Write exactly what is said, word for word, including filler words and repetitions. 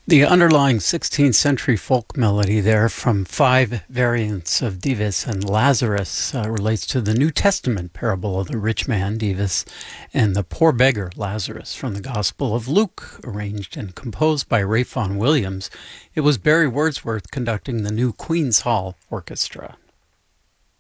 The underlying sixteenth century folk melody there from five variants of Dives and Lazarus uh, relates to the New Testament parable of the rich man Dives and the poor beggar Lazarus from the Gospel of Luke, arranged and composed by Ralph Vaughan Williams. It was Barry Wordsworth conducting the New Queen's Hall Orchestra.